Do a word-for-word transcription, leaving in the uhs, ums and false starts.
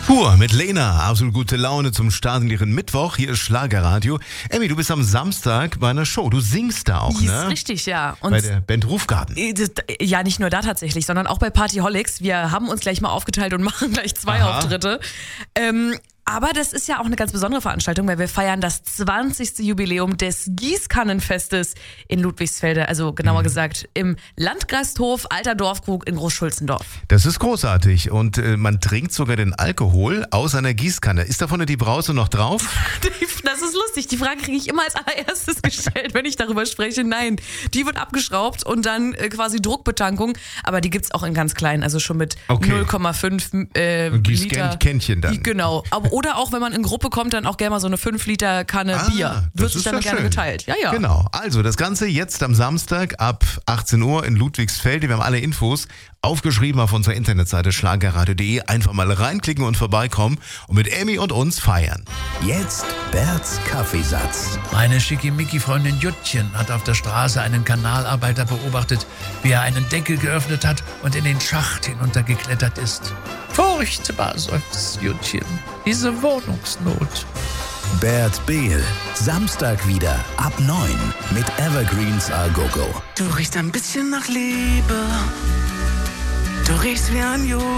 Pur mit Lena, absolut gute Laune zum Start in ihren Mittwoch. Hier ist Schlagerradio. Emmy, du bist am Samstag bei einer Show. Du singst da auch, Ist ne? richtig, ja. Und bei der Band Rufgarten. Ja, nicht nur da tatsächlich, sondern auch bei Partyholics. Wir haben uns gleich mal aufgeteilt und machen gleich zwei Aha. Auftritte. Ähm, aber das ist ja auch eine ganz besondere Veranstaltung, weil wir feiern das zwanzigste Jubiläum des Gießkannenfestes in Ludwigsfelde. Also genauer mhm. gesagt im Landgasthof Alter Dorfkrug in Großschulzendorf. Das ist großartig und äh, man trinkt sogar den Alkohol aus einer Gießkanne. Ist da vorne die Brause noch drauf? Das ist lustig. Die Frage kriege ich immer als allererstes gestellt, wenn ich darüber spreche. Nein, die wird abgeschraubt und dann äh, quasi Druckbetankung. Aber die gibt's auch in ganz klein, also schon mit okay. null Komma fünf äh, Liter. Kännchen dann. Genau. Aber, oder auch, wenn man in Gruppe kommt, dann auch gerne mal so eine fünf Liter Kanne ah, Bier. Wird sich dann ja gerne schön. geteilt. Ja, ja. Genau. Also das Ganze jetzt am Samstag ab achtzehn Uhr in Ludwigsfelde. Wir haben alle Infos aufgeschrieben auf unserer Internetseite schlagerradio punkt de. Einfach mal reinklicken und vorbeikommen und mit Emmy und uns feiern. Jetzt Berts Kaffeesatz. Meine schickimicki-Freundin Juttchen hat auf der Straße einen Kanalarbeiter beobachtet, wie er einen Deckel geöffnet hat und in den Schacht hinuntergeklettert ist. Furchtbar, seufzt Juttchen. Diese Wohnungsnot. Bert Behl, Samstag wieder ab neun mit Evergreens A Go Go. Du riechst ein bisschen nach Liebe. Du riechst wie ein Junge.